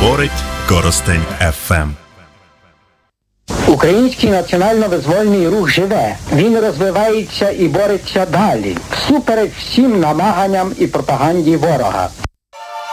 Говорить Коростень ФМ. Український національно-визвольний рух живе. Він розвивається і бореться далі, всупереч всім намаганням і пропаганді ворога.